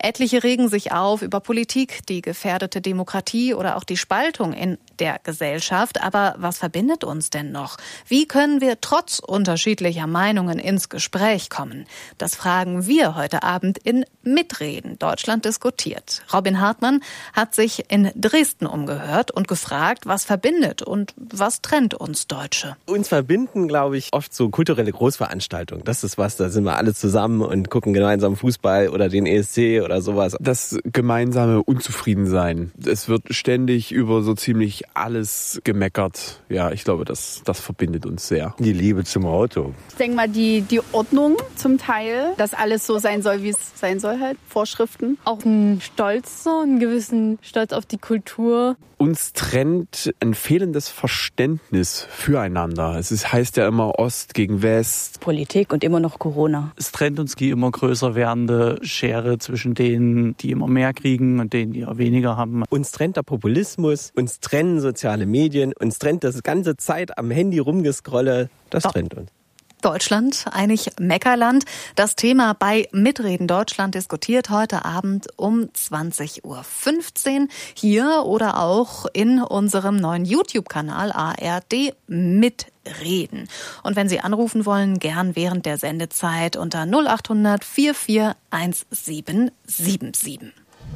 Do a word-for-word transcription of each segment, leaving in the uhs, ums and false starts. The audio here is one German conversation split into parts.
Etliche regen sich auf über Politik, die gefährdete Demokratie oder auch die Spaltung in der Gesellschaft. Aber was verbindet uns denn noch? Wie können wir trotz unterschiedlicher Meinungen ins Gespräch kommen? Das fragen wir heute Abend in Mitreden. Deutschland diskutiert. Robin Hartmann hat sich in Dresden umgehört und gefragt, was verbindet und was trennt uns Deutsche? Uns verbinden, glaube ich, oft so kulturelle Großveranstaltungen. Das ist was, da sind wir alle zusammen und gucken gemeinsam Fußball oder den E S C oder sowas. Das gemeinsame Unzufriedensein. Es wird ständig über so ziemlich alles gemeckert. Ja, ich glaube, das, das verbindet uns sehr. Die Liebe zum Auto. Ich denke mal, die, die Ordnung zum Teil, dass alles so sein soll, wie es sein soll halt. Vorschriften. Auch ein Stolz, so einen gewissen Stolz auf die Kultur. Uns trennt ein fehlendes Verständnis füreinander. Es ist, heißt ja immer Ost gegen West. Politik und immer noch Corona. Es trennt uns die immer größer werdende Schere zwischen denen, die immer mehr kriegen und denen, die ja weniger haben. Uns trennt der Populismus, uns trennen soziale Medien, uns trennt das ganze Zeit am Handy rumgescrolle. Das trennt uns. Deutschland, eigentlich Meckerland. Das Thema bei Mitreden Deutschland diskutiert heute Abend um zwanzig Uhr fünfzehn hier oder auch in unserem neuen YouTube-Kanal A R D Mitreden. Und wenn Sie anrufen wollen, gern während der Sendezeit unter null acht hundert vier vier eins sieben sieben sieben.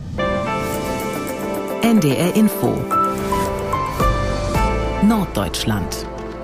N D R Info Norddeutschland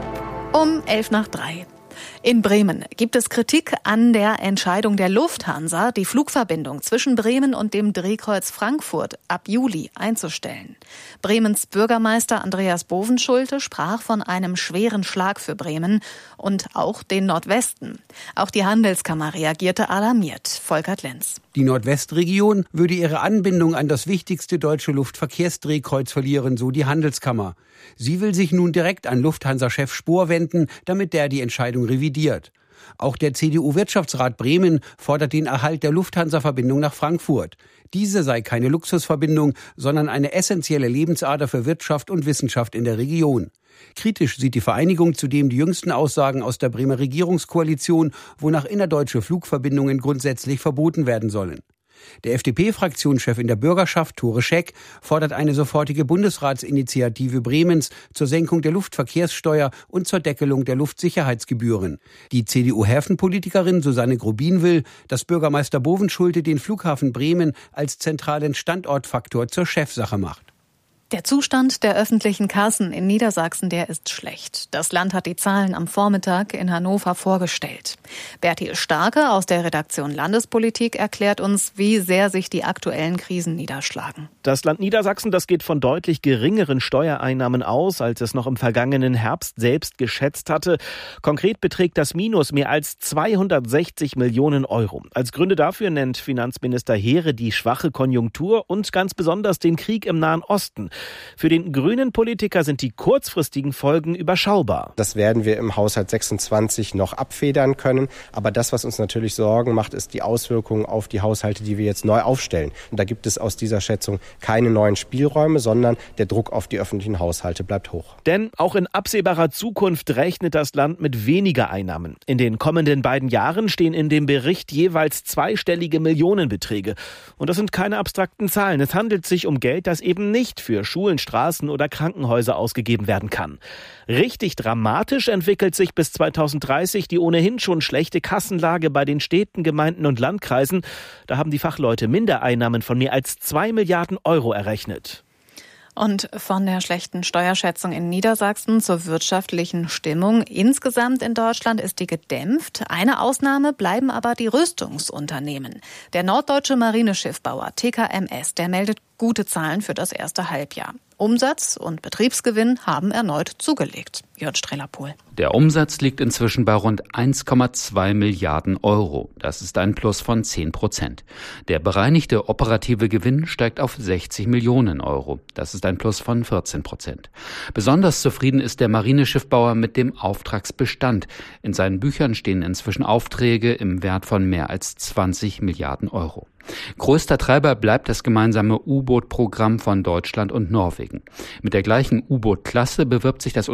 Um elf nach drei. In Bremen gibt es Kritik an der Entscheidung der Lufthansa, die Flugverbindung zwischen Bremen und dem Drehkreuz Frankfurt ab Juli einzustellen. Bremens Bürgermeister Andreas Bovenschulte sprach von einem schweren Schlag für Bremen und auch den Nordwesten. Auch die Handelskammer reagierte alarmiert. Volkert Lenz. Die Nordwestregion würde ihre Anbindung an das wichtigste deutsche Luftverkehrsdrehkreuz verlieren, so die Handelskammer. Sie will sich nun direkt an Lufthansa-Chef Spohr wenden, damit der die Entscheidung revidiert. Auch der C D U-Wirtschaftsrat Bremen fordert den Erhalt der Lufthansa-Verbindung nach Frankfurt. Diese sei keine Luxusverbindung, sondern eine essentielle Lebensader für Wirtschaft und Wissenschaft in der Region. Kritisch sieht die Vereinigung zudem die jüngsten Aussagen aus der Bremer Regierungskoalition, wonach innerdeutsche Flugverbindungen grundsätzlich verboten werden sollen. Der F D P-Fraktionschef in der Bürgerschaft, Tore Scheck, fordert eine sofortige Bundesratsinitiative Bremens zur Senkung der Luftverkehrssteuer und zur Deckelung der Luftsicherheitsgebühren. Die C D U-Häfenpolitikerin Susanne Grubin will, dass Bürgermeister Bovenschulte den Flughafen Bremen als zentralen Standortfaktor zur Chefsache macht. Der Zustand der öffentlichen Kassen in Niedersachsen, der ist schlecht. Das Land hat die Zahlen am Vormittag in Hannover vorgestellt. Bertil Starke aus der Redaktion Landespolitik erklärt uns, wie sehr sich die aktuellen Krisen niederschlagen. Das Land Niedersachsen, das geht von deutlich geringeren Steuereinnahmen aus, als es noch im vergangenen Herbst selbst geschätzt hatte. Konkret beträgt das Minus mehr als zweihundertsechzig Millionen Euro. Als Gründe dafür nennt Finanzminister Heere die schwache Konjunktur und ganz besonders den Krieg im Nahen Osten. Für den grünen Politiker sind die kurzfristigen Folgen überschaubar. Das werden wir im Haushalt sechsundzwanzig noch abfedern können. Aber das, was uns natürlich Sorgen macht, ist die Auswirkungen auf die Haushalte, die wir jetzt neu aufstellen. Und da gibt es aus dieser Schätzung keine neuen Spielräume, sondern der Druck auf die öffentlichen Haushalte bleibt hoch. Denn auch in absehbarer Zukunft rechnet das Land mit weniger Einnahmen. In den kommenden beiden Jahren stehen in dem Bericht jeweils zweistellige Millionenbeträge. Und das sind keine abstrakten Zahlen. Es handelt sich um Geld, das eben nicht für Schulen, Straßen oder Krankenhäuser ausgegeben werden kann. Richtig dramatisch entwickelt sich bis zweitausenddreißig die ohnehin schon schlechte Kassenlage bei den Städten, Gemeinden und Landkreisen. Da haben die Fachleute Mindereinnahmen von mehr als zwei Milliarden Euro errechnet. Und von der schlechten Steuerschätzung in Niedersachsen zur wirtschaftlichen Stimmung insgesamt in Deutschland ist die gedämpft. Eine Ausnahme bleiben aber die Rüstungsunternehmen. Der norddeutsche Marineschiffbauer T K M S, der meldet gute Zahlen für das erste Halbjahr. Umsatz und Betriebsgewinn haben erneut zugelegt. Jörg Strehler-Pohl. Der Umsatz liegt inzwischen bei rund eins Komma zwei Milliarden Euro. Das ist ein Plus von zehn Prozent. Der bereinigte operative Gewinn steigt auf sechzig Millionen Euro. Das ist ein Plus von vierzehn Prozent. Besonders zufrieden ist der Marineschiffbauer mit dem Auftragsbestand. In seinen Büchern stehen inzwischen Aufträge im Wert von mehr als zwanzig Milliarden Euro. Größter Treiber bleibt das gemeinsame U-Boot-Programm von Deutschland und Norwegen. Mit der gleichen U-Boot-Klasse bewirbt sich das Unternehmen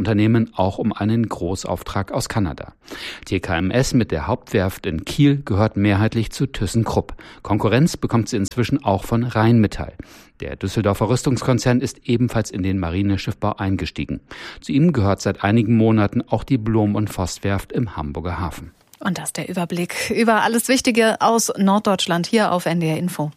dann auch um einen Großauftrag aus Kanada. T K M S mit der Hauptwerft in Kiel gehört mehrheitlich zu ThyssenKrupp. Konkurrenz bekommt sie inzwischen auch von Rheinmetall. Der Düsseldorfer Rüstungskonzern ist ebenfalls in den Marineschiffbau eingestiegen. Zu ihm gehört seit einigen Monaten auch die Blom- und Voss-Werft im Hamburger Hafen. Und das der Überblick über alles Wichtige aus Norddeutschland hier auf N D R Info.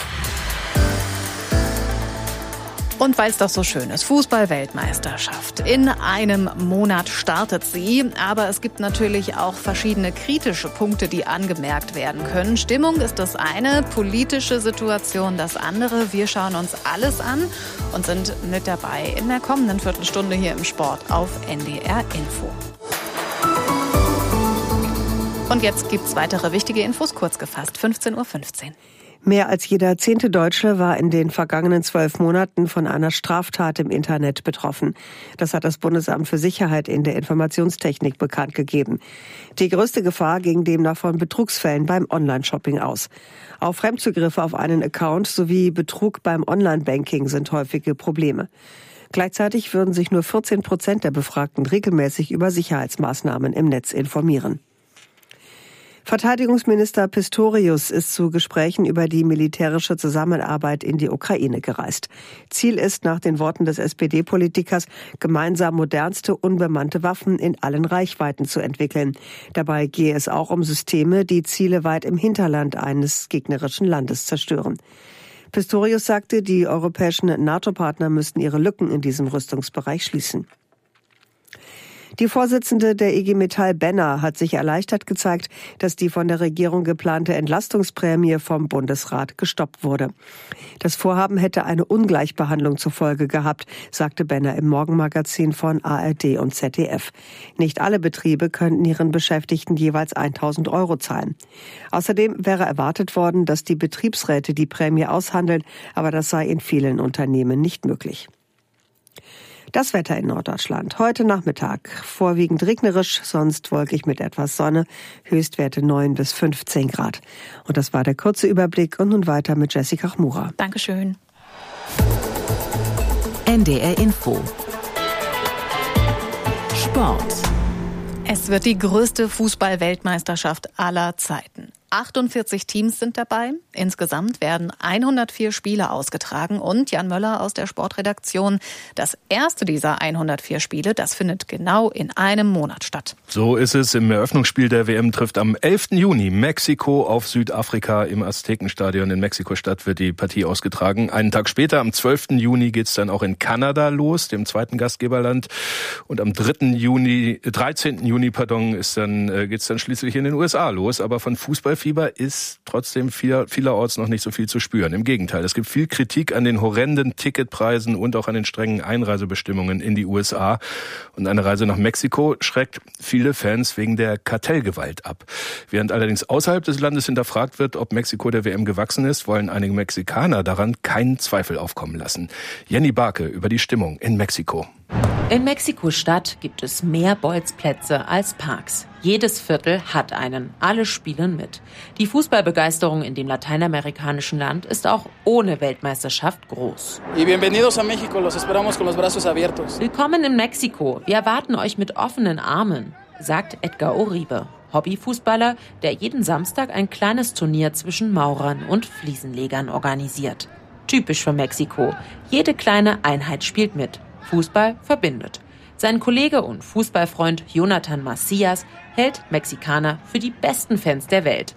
Und weil es doch so schön ist, Fußball-Weltmeisterschaft. In einem Monat startet sie, aber es gibt natürlich auch verschiedene kritische Punkte, die angemerkt werden können. Stimmung ist das eine, politische Situation das andere. Wir schauen uns alles an und sind mit dabei in der kommenden Viertelstunde hier im Sport auf N D R Info. Und jetzt gibt's weitere wichtige Infos, kurz gefasst, fünfzehn Uhr fünfzehn. Mehr als jeder zehnte Deutsche war in den vergangenen zwölf Monaten von einer Straftat im Internet betroffen. Das hat das Bundesamt für Sicherheit in der Informationstechnik bekannt gegeben. Die größte Gefahr ging demnach von Betrugsfällen beim Online-Shopping aus. Auch Fremdzugriffe auf einen Account sowie Betrug beim Online-Banking sind häufige Probleme. Gleichzeitig würden sich nur vierzehn Prozent der Befragten regelmäßig über Sicherheitsmaßnahmen im Netz informieren. Verteidigungsminister Pistorius ist zu Gesprächen über die militärische Zusammenarbeit in die Ukraine gereist. Ziel ist nach den Worten des S P D-Politikers, gemeinsam modernste unbemannte Waffen in allen Reichweiten zu entwickeln. Dabei gehe es auch um Systeme, die Ziele weit im Hinterland eines gegnerischen Landes zerstören. Pistorius sagte, die europäischen NATO-Partner müssten ihre Lücken in diesem Rüstungsbereich schließen. Die Vorsitzende der I G Metall Benner hat sich erleichtert gezeigt, dass die von der Regierung geplante Entlastungsprämie vom Bundesrat gestoppt wurde. Das Vorhaben hätte eine Ungleichbehandlung zur Folge gehabt, sagte Benner im Morgenmagazin von A R D und Z D F. Nicht alle Betriebe könnten ihren Beschäftigten jeweils tausend Euro zahlen. Außerdem wäre erwartet worden, dass die Betriebsräte die Prämie aushandeln, aber das sei in vielen Unternehmen nicht möglich. Das Wetter in Norddeutschland. Heute Nachmittag vorwiegend regnerisch, sonst wolkig mit etwas Sonne. Höchstwerte neun bis fünfzehn Grad. Und das war der kurze Überblick. Und nun weiter mit Jessica Chmura. Dankeschön. N D R Info. Sport. Es wird die größte Fußball-Weltmeisterschaft aller Zeiten. achtundvierzig Teams sind dabei. Insgesamt werden hundertvier Spiele ausgetragen. Und Jan Möller aus der Sportredaktion, das erste dieser hundertvier Spiele, das findet genau in einem Monat statt. So ist es. Im Eröffnungsspiel der W M trifft am elften Juni Mexiko auf Südafrika. Im Aztekenstadion in Mexiko-Stadt wird die Partie ausgetragen. Einen Tag später, am zwölften Juni, geht's dann auch in Kanada los, dem zweiten Gastgeberland. Und am dritten Juni, dreizehnten Juni, pardon, ist dann, äh, geht's dann schließlich in den U S A los. Aber von Fußball Fieber ist trotzdem viel, vielerorts noch nicht so viel zu spüren. Im Gegenteil, es gibt viel Kritik an den horrenden Ticketpreisen und auch an den strengen Einreisebestimmungen in die U S A. Und eine Reise nach Mexiko schreckt viele Fans wegen der Kartellgewalt ab. Während allerdings außerhalb des Landes hinterfragt wird, ob Mexiko der W M gewachsen ist, wollen einige Mexikaner daran keinen Zweifel aufkommen lassen. Jenny Barke über die Stimmung in Mexiko. In Mexiko-Stadt gibt es mehr Bolzplätze als Parks. Jedes Viertel hat einen. Alle spielen mit. Die Fußballbegeisterung in dem lateinamerikanischen Land ist auch ohne Weltmeisterschaft groß. Willkommen in Mexiko. Wir erwarten euch mit offenen Armen, sagt Edgar Uribe, Hobbyfußballer, der jeden Samstag ein kleines Turnier zwischen Maurern und Fliesenlegern organisiert. Typisch für Mexiko. Jede kleine Einheit spielt mit. Fußball verbindet. Sein Kollege und Fußballfreund Jonathan Macias hält Mexikaner für die besten Fans der Welt.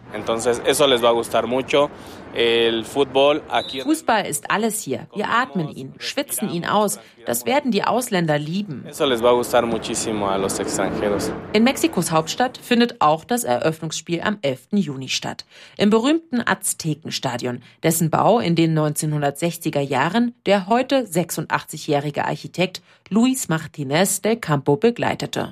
Fußball ist alles hier. Wir atmen ihn, schwitzen ihn aus. Das werden die Ausländer lieben. In Mexikos Hauptstadt findet auch das Eröffnungsspiel am elften Juni statt. Im berühmten Aztekenstadion, dessen Bau in den neunzehnhundertsechziger Jahren der heute sechsundachtzigjährige Architekt Luis Martínez del Campo begleitete.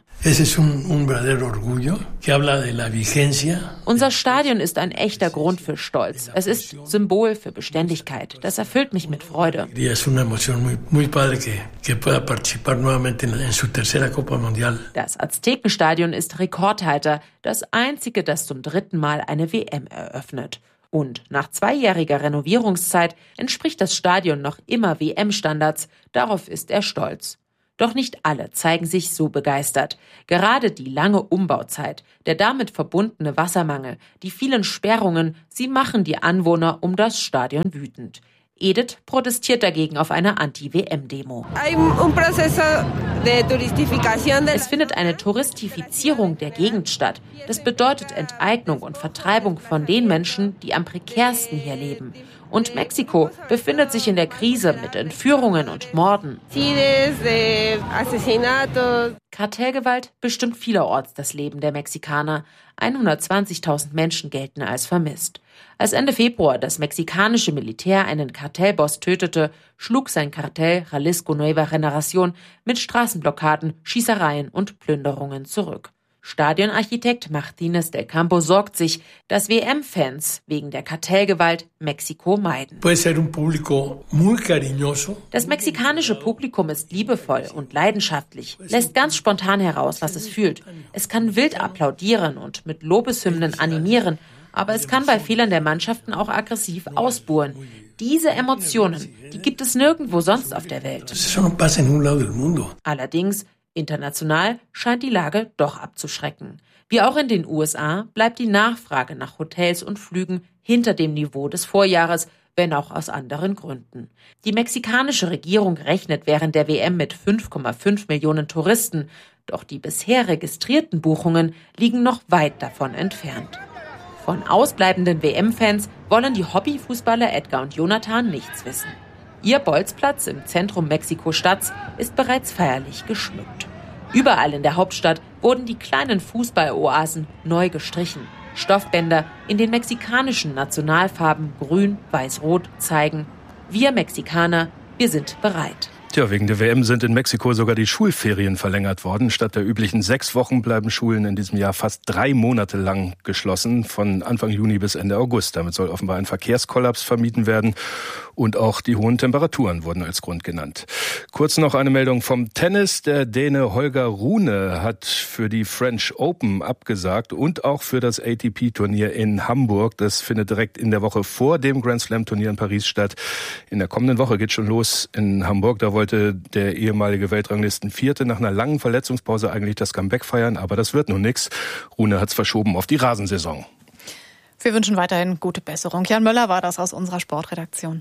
Unser Stadion ist ein echter Grund für Stolz. Es ist Symbol für Beständigkeit. Das erfüllt mich mit Freude. Das Aztekenstadion ist Rekordhalter, das einzige, das zum dritten Mal eine W M eröffnet. Und nach zweijähriger Renovierungszeit entspricht das Stadion noch immer W M-Standards. Darauf ist er stolz. Doch nicht alle zeigen sich so begeistert. Gerade die lange Umbauzeit, der damit verbundene Wassermangel, die vielen Sperrungen, sie machen die Anwohner um das Stadion wütend. Edith protestiert dagegen auf einer Anti-W M-Demo. Es findet eine Touristifizierung der Gegend statt. Das bedeutet Enteignung und Vertreibung von den Menschen, die am prekärsten hier leben. Und Mexiko befindet sich in der Krise mit Entführungen und Morden. Kartellgewalt bestimmt vielerorts das Leben der Mexikaner. hundertzwanzigtausend Menschen gelten als vermisst. Als Ende Februar das mexikanische Militär einen Kartellboss tötete, schlug sein Kartell Jalisco Nueva Generación mit Straßenblockaden, Schießereien und Plünderungen zurück. Stadionarchitekt Martínez del Campo sorgt sich, dass W M-Fans wegen der Kartellgewalt Mexiko meiden. Das mexikanische Publikum ist liebevoll und leidenschaftlich, lässt ganz spontan heraus, was es fühlt. Es kann wild applaudieren und mit Lobeshymnen animieren, aber es kann bei Fehlern der Mannschaften auch aggressiv ausbuhen. Diese Emotionen, die gibt es nirgendwo sonst auf der Welt. Allerdings, international scheint die Lage doch abzuschrecken. Wie auch in den U S A bleibt die Nachfrage nach Hotels und Flügen hinter dem Niveau des Vorjahres, wenn auch aus anderen Gründen. Die mexikanische Regierung rechnet während der W M mit fünf Komma fünf Millionen Touristen, doch die bisher registrierten Buchungen liegen noch weit davon entfernt. Von ausbleibenden W M-Fans wollen die Hobbyfußballer Edgar und Jonathan nichts wissen. Ihr Bolzplatz im Zentrum Mexiko-Stadts ist bereits feierlich geschmückt. Überall in der Hauptstadt wurden die kleinen Fußballoasen neu gestrichen. Stoffbänder in den mexikanischen Nationalfarben Grün, Weiß, Rot zeigen: Wir Mexikaner, wir sind bereit. Tja, wegen der W M sind in Mexiko sogar die Schulferien verlängert worden. Statt der üblichen sechs Wochen bleiben Schulen in diesem Jahr fast drei Monate lang geschlossen, von Anfang Juni bis Ende August. Damit soll offenbar ein Verkehrskollaps vermieden werden. Und auch die hohen Temperaturen wurden als Grund genannt. Kurz noch eine Meldung vom Tennis. Der Däne Holger Rune hat für die French Open abgesagt und auch für das A T P-Turnier in Hamburg. Das findet direkt in der Woche vor dem Grand Slam-Turnier in Paris statt. In der kommenden Woche geht schon los in Hamburg. Da wollte der ehemalige Weltranglistenvierte nach einer langen Verletzungspause eigentlich das Comeback feiern, aber das wird nun nichts. Rune hat's verschoben auf die Rasensaison. Wir wünschen weiterhin gute Besserung. Jan Möller war das aus unserer Sportredaktion.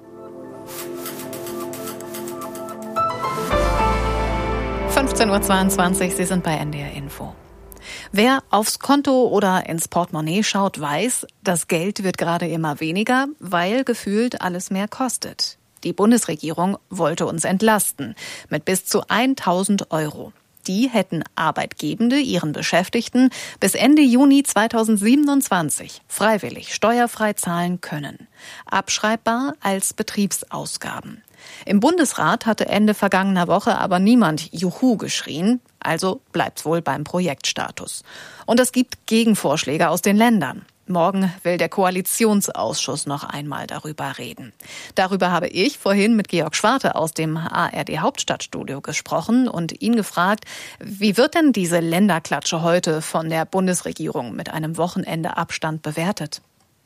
fünfzehn Uhr zweiundzwanzig, Sie sind bei N D R Info. Wer aufs Konto oder ins Portemonnaie schaut, weiß, das Geld wird gerade immer weniger, weil gefühlt alles mehr kostet. Die Bundesregierung wollte uns entlasten mit bis zu tausend Euro. Die hätten Arbeitgebende ihren Beschäftigten bis Ende Juni zweitausendsiebenundzwanzig freiwillig steuerfrei zahlen können. Abschreibbar als Betriebsausgaben. Im Bundesrat hatte Ende vergangener Woche aber niemand Juhu geschrien, also bleibt's wohl beim Projektstatus. Und es gibt Gegenvorschläge aus den Ländern. Morgen will der Koalitionsausschuss noch einmal darüber reden. Darüber habe ich vorhin mit Georg Schwarte aus dem A R D Hauptstadtstudio gesprochen und ihn gefragt, wie wird denn diese Länderklatsche heute von der Bundesregierung mit einem Wochenende Abstand bewertet?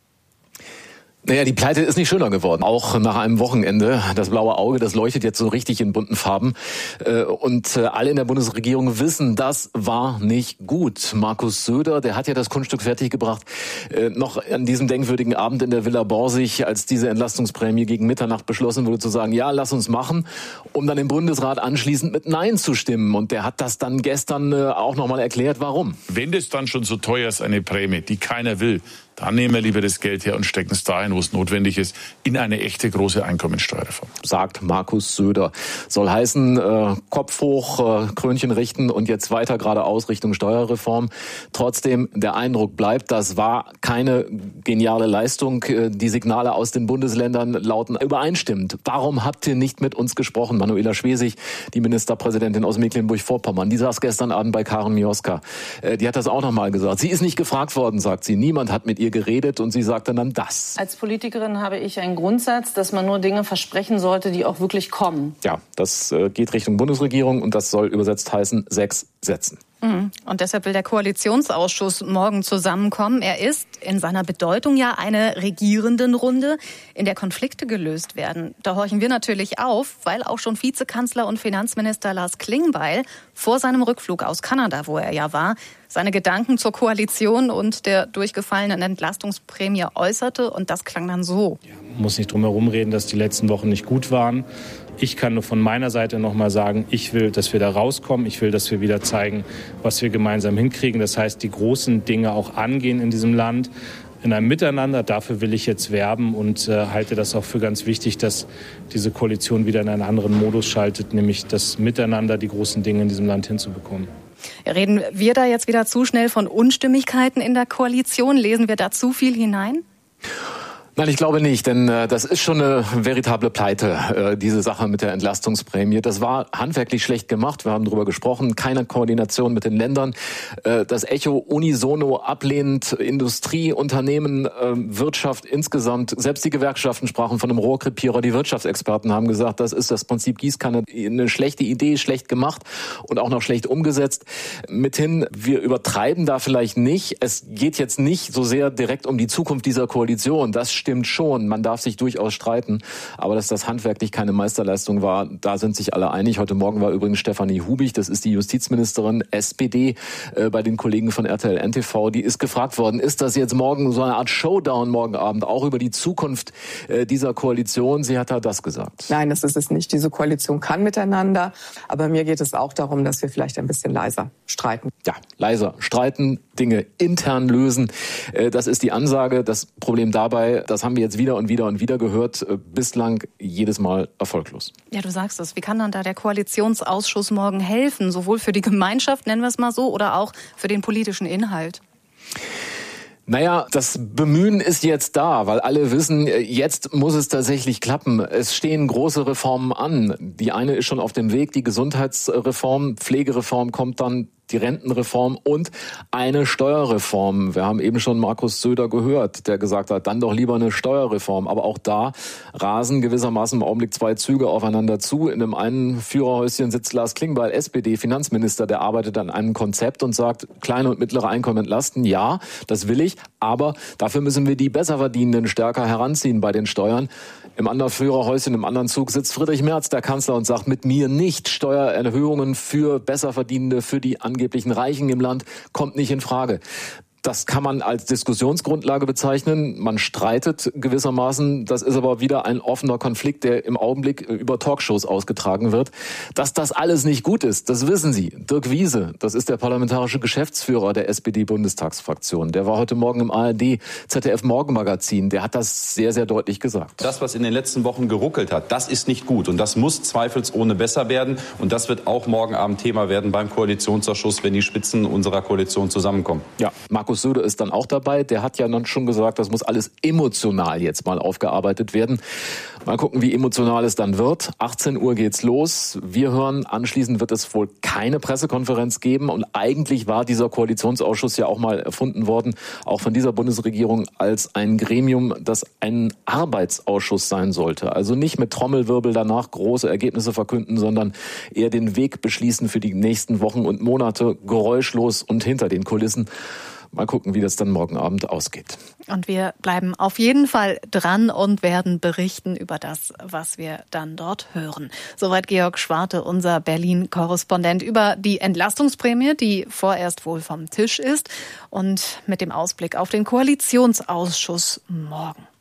Naja, die Pleite ist nicht schöner geworden. Auch nach einem Wochenende. Das blaue Auge, das leuchtet jetzt so richtig in bunten Farben. Und alle in der Bundesregierung wissen, das war nicht gut. Markus Söder, der hat ja das Kunststück fertiggebracht, noch an diesem denkwürdigen Abend in der Villa Borsig, als diese Entlastungsprämie gegen Mitternacht beschlossen wurde, zu sagen, ja, lass uns machen, um dann im Bundesrat anschließend mit Nein zu stimmen. Und der hat das dann gestern auch nochmal erklärt, warum. Wenn das dann schon so teuer ist, eine Prämie, die keiner will, dann nehmen wir lieber das Geld her und stecken es dahin, wo es notwendig ist, in eine echte große Einkommensteuerreform. Sagt Markus Söder. Soll heißen, äh, Kopf hoch, äh, Krönchen richten und jetzt weiter geradeaus Richtung Steuerreform. Trotzdem, der Eindruck bleibt, das war keine geniale Leistung. Die Signale aus den Bundesländern lauten übereinstimmend. Warum habt ihr nicht mit uns gesprochen? Manuela Schwesig, die Ministerpräsidentin aus Mecklenburg-Vorpommern, die saß gestern Abend bei Karen Mioska. Äh, die hat das auch nochmal gesagt. Sie ist nicht gefragt worden, sagt sie. Niemand hat mit ihr geredet und sie sagte dann das. Als Politikerin habe ich einen Grundsatz, dass man nur Dinge versprechen sollte, die auch wirklich kommen. Ja, das äh, geht Richtung Bundesregierung und das soll übersetzt heißen sechs setzen. Und deshalb will der Koalitionsausschuss morgen zusammenkommen. Er ist in seiner Bedeutung ja eine Regierendenrunde, in der Konflikte gelöst werden. Da horchen wir natürlich auf, weil auch schon Vizekanzler und Finanzminister Lars Klingbeil vor seinem Rückflug aus Kanada, wo er ja war, seine Gedanken zur Koalition und der durchgefallenen Entlastungsprämie äußerte. Und das klang dann so. Man muss nicht drum herum reden, dass die letzten Wochen nicht gut waren. Ich kann nur von meiner Seite noch mal sagen, ich will, dass wir da rauskommen. Ich will, dass wir wieder zeigen, was wir gemeinsam hinkriegen. Das heißt, die großen Dinge auch angehen in diesem Land, in einem Miteinander. Dafür will ich jetzt werben und äh, halte das auch für ganz wichtig, dass diese Koalition wieder in einen anderen Modus schaltet, nämlich das Miteinander, die großen Dinge in diesem Land hinzubekommen. Reden wir da jetzt wieder zu schnell von Unstimmigkeiten in der Koalition? Lesen wir da zu viel hinein? Nein, ich glaube nicht, denn äh, das ist schon eine veritable Pleite, äh, diese Sache mit der Entlastungsprämie. Das war handwerklich schlecht gemacht, wir haben darüber gesprochen, keine Koordination mit den Ländern. Äh, das Echo unisono ablehnend, Industrie, Unternehmen, äh, Wirtschaft insgesamt, selbst die Gewerkschaften sprachen von einem Rohrkrepierer, die Wirtschaftsexperten haben gesagt, das ist das Prinzip Gießkanne, eine schlechte Idee, schlecht gemacht und auch noch schlecht umgesetzt. Mithin, wir übertreiben da vielleicht nicht, es geht jetzt nicht so sehr direkt um die Zukunft dieser Koalition, das stimmt schon, man darf sich durchaus streiten, aber dass das handwerklich keine Meisterleistung war, da sind sich alle einig. Heute Morgen war übrigens Stefanie Hubig, das ist die Justizministerin S P D, äh, bei den Kollegen von R T L N T V, die ist gefragt worden, ist das jetzt morgen so eine Art Showdown morgen Abend, auch über die Zukunft äh, dieser Koalition? Sie hat da das gesagt. Nein, das ist es nicht. Diese Koalition kann miteinander, aber mir geht es auch darum, dass wir vielleicht ein bisschen leiser streiten. Ja, leiser streiten, Dinge intern lösen, äh, das ist die Ansage. Das Problem dabei, das haben wir jetzt wieder und wieder und wieder gehört, bislang jedes Mal erfolglos. Ja, du sagst es. Wie kann dann da der Koalitionsausschuss morgen helfen? Sowohl für die Gemeinschaft, nennen wir es mal so, oder auch für den politischen Inhalt? Naja, das Bemühen ist jetzt da, weil alle wissen, jetzt muss es tatsächlich klappen. Es stehen große Reformen an. Die eine ist schon auf dem Weg, die Gesundheitsreform, Pflegereform kommt dann, die Rentenreform und eine Steuerreform. Wir haben eben schon Markus Söder gehört, der gesagt hat, dann doch lieber eine Steuerreform. Aber auch da rasen gewissermaßen im Augenblick zwei Züge aufeinander zu. In dem einen Führerhäuschen sitzt Lars Klingbeil, S P D-Finanzminister, der arbeitet an einem Konzept und sagt, kleine und mittlere Einkommen entlasten. Ja, das will ich, aber dafür müssen wir die Besserverdienenden stärker heranziehen bei den Steuern. Im anderen Führerhäuschen, im anderen Zug sitzt Friedrich Merz, der Kanzler, und sagt, mit mir nicht Steuererhöhungen für Besserverdienende, für die angeblichen Reichen im Land, kommt nicht in Frage. Das kann man als Diskussionsgrundlage bezeichnen. Man streitet gewissermaßen. Das ist aber wieder ein offener Konflikt, der im Augenblick über Talkshows ausgetragen wird. Dass das alles nicht gut ist, das wissen Sie. Dirk Wiese, das ist der parlamentarische Geschäftsführer der S P D-Bundestagsfraktion. Der war heute Morgen im A R D Z D F Morgenmagazin. Der hat das sehr, sehr deutlich gesagt. Das, was in den letzten Wochen geruckelt hat, das ist nicht gut. Und das muss zweifelsohne besser werden. Und das wird auch morgen Abend Thema werden beim Koalitionsausschuss, wenn die Spitzen unserer Koalition zusammenkommen. Ja, Markus Söder ist dann auch dabei. Der hat ja dann schon gesagt, das muss alles emotional jetzt mal aufgearbeitet werden. Mal gucken, wie emotional es dann wird. achtzehn Uhr geht's los. Wir hören, anschließend wird es wohl keine Pressekonferenz geben. Und eigentlich war dieser Koalitionsausschuss ja auch mal erfunden worden, auch von dieser Bundesregierung, als ein Gremium, das ein Arbeitsausschuss sein sollte. Also nicht mit Trommelwirbel danach große Ergebnisse verkünden, sondern eher den Weg beschließen für die nächsten Wochen und Monate, geräuschlos und hinter den Kulissen. Mal gucken, wie das dann morgen Abend ausgeht. Und wir bleiben auf jeden Fall dran und werden berichten über das, was wir dann dort hören. Soweit Georg Schwarte, unser Berlin-Korrespondent, über die Entlastungsprämie, die vorerst wohl vom Tisch ist, und mit dem Ausblick auf den Koalitionsausschuss morgen.